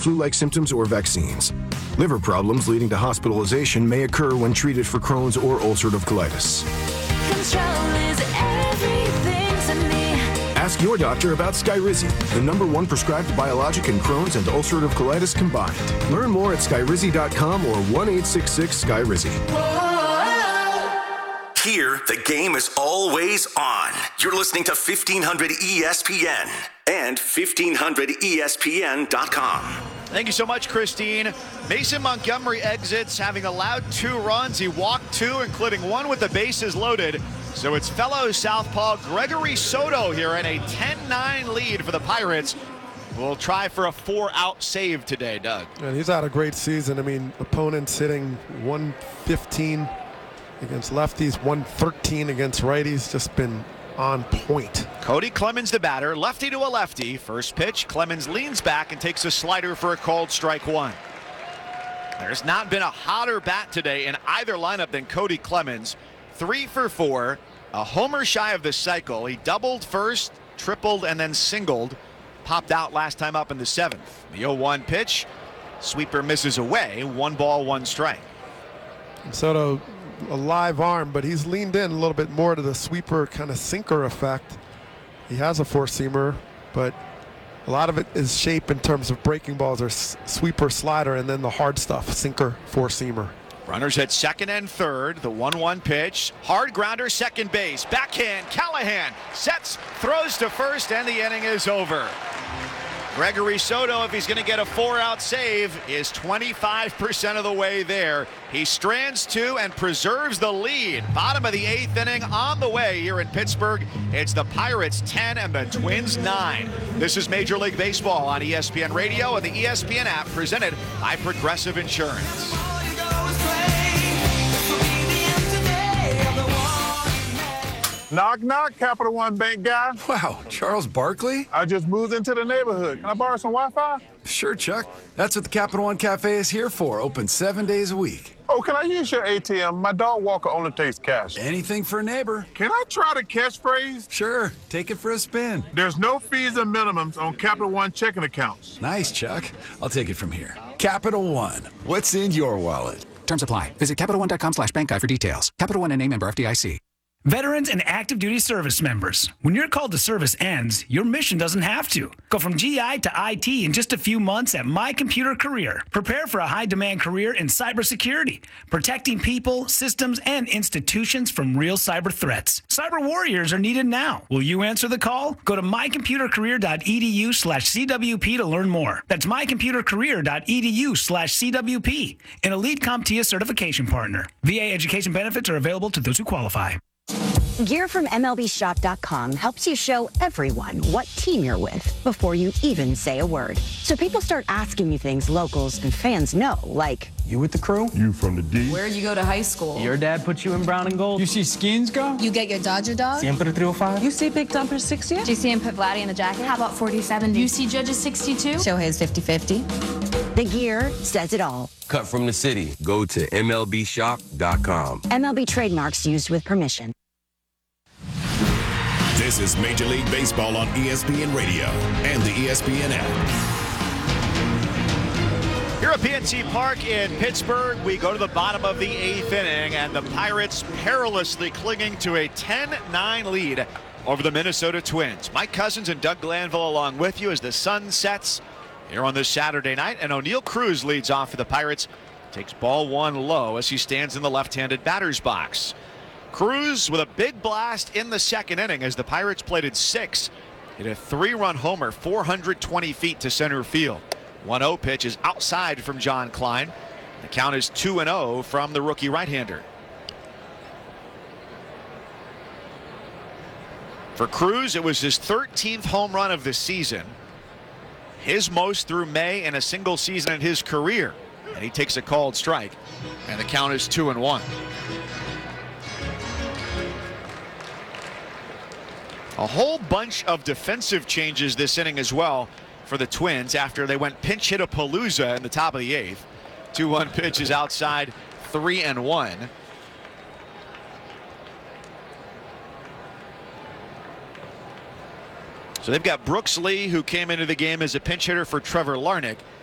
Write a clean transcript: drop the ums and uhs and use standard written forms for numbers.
flu-like symptoms or vaccines. Liver problems leading to hospitalization may occur when treated for Crohn's or ulcerative colitis. Control is everything to me. Ask your doctor about Skyrizi, the #1 prescribed biologic in Crohn's and ulcerative colitis combined. Learn more at skyrizi.com or 1-866-SKYRIZI. Here, the game is always on. You're listening to 1500 ESPN and 1500ESPN.com. Thank you so much, Christine. Mason Montgomery exits, having allowed 2 runs. He walked 2, including 1 with the bases loaded. So it's fellow southpaw Gregory Soto here in a 10-9 lead for the Pirates. We'll try for a 4-out save today, Doug. And he's had a great season. I mean, opponents hitting 115 against lefties, 113 against righties. Just been on point. Cody Clemens, the batter, lefty to a lefty. First pitch, Clemens leans back and takes a slider for a called strike 1. There's not been a hotter bat today in either lineup than Cody Clemens. 3 for 4, a homer shy of the cycle. He doubled first, tripled, and then singled. Popped out last time up in the 7th. The 0-1 pitch, sweeper misses away. 1 ball, 1 strike. And Soto, a live arm, but he's leaned in a little bit more to the sweeper kind of sinker effect. He has a 4-seamer, but a lot of it is shape in terms of breaking balls or sweeper, slider, and then the hard stuff, sinker, 4-seamer. Runners at second and third. The 1-1 pitch. Hard grounder, second base. Backhand. Callahan sets, throws to first, and the inning is over. Gregory Soto, if he's going to get a 4-out save, is 25% of the way there. He strands 2 and preserves the lead. Bottom of the 8th inning on the way here in Pittsburgh. It's the Pirates 10 and the Twins 9. This is Major League Baseball on ESPN Radio and the ESPN app, presented by Progressive Insurance. Knock, knock, Capital One Bank guy. Wow, Charles Barkley? I just moved into the neighborhood. Can I borrow some Wi-Fi? Sure, Chuck. That's what the Capital One Cafe is here for. Open 7 days a week. Oh, can I use your ATM? My dog walker only takes cash. Anything for a neighbor. Can I try the catchphrase? Sure, take it for a spin. There's no fees and minimums on Capital One checking accounts. Nice, Chuck. I'll take it from here. Capital One. What's in your wallet? Terms apply. Visit CapitalOne.com/bankguide for details. Capital One and a member FDIC. Veterans and active duty service members. When your call to service ends, your mission doesn't have to. Go from GI to IT in just a few months at My Computer Career. Prepare for a high-demand career in cybersecurity, protecting people, systems, and institutions from real cyber threats. Cyber warriors are needed now. Will you answer the call? Go to mycomputercareer.edu/CWP to learn more. That's mycomputercareer.edu/CWP. An elite CompTIA certification partner. VA education benefits are available to those who qualify. Gear from MLBShop.com helps you show everyone what team you're with before you even say a word. So people start asking you things locals and fans know, like, you with the crew? You from the D? Where'd you go to high school? Your dad put you in brown and gold? You see Skins go? You get your Dodger dog? Siempre 305? You see Big Dumper 60? Do you see him put Vladdy in the jacket? How about 40-70? You see Judges 62? Shohei's 50-50. The gear says it all. Cut from the city. Go to MLBshop.com. MLB trademarks used with permission. This is Major League Baseball on ESPN Radio and the ESPN app. Here at PNC Park in Pittsburgh, we go to the bottom of the 8th inning, and the Pirates perilously clinging to a 10-9 lead over the Minnesota Twins. Mike Cousins and Doug Glanville along with you as the sun sets here on this Saturday night, and O'Neal Cruz leads off for the Pirates. Takes ball 1 low as he stands in the left-handed batter's box. Cruz with a big blast in the 2nd inning as the Pirates plated 6. Hit a 3-run homer 420 feet to center field. 1-0 pitch is outside from John Klein. The count is 2-0 from the rookie right-hander. For Cruz, it was his 13th home run of the season. His most through May in a single season in his career. And he takes a called strike. And the count is 2-1. A whole bunch of defensive changes this inning as well for the Twins after they went pinch hit a palooza in the top of the 8th. 2-1 pitch is outside, 3-1. So they've got Brooks Lee, who came into the game as a pinch hitter for Trevor Larnach.